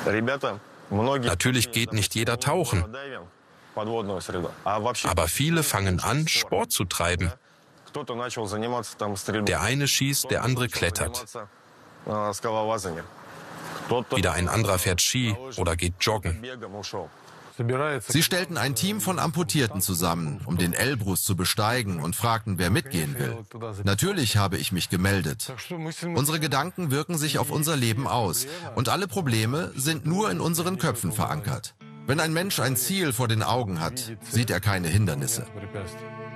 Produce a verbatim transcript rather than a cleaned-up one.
Natürlich geht nicht jeder tauchen, aber viele fangen an, Sport zu treiben. Der eine schießt, der andere klettert. Wieder ein anderer fährt Ski oder geht joggen. Sie stellten ein Team von Amputierten zusammen, um den Elbrus zu besteigen und fragten, wer mitgehen will. Natürlich habe ich mich gemeldet. Unsere Gedanken wirken sich auf unser Leben aus und alle Probleme sind nur in unseren Köpfen verankert. Wenn ein Mensch ein Ziel vor den Augen hat, sieht er keine Hindernisse.